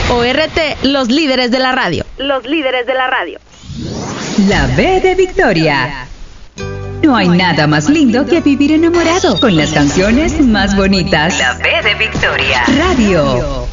ORT, los líderes de la radio. Los líderes de la radio. La B de Victoria. No hay nada más lindo que vivir enamorado con las canciones más bonitas. La B de Victoria. Radio.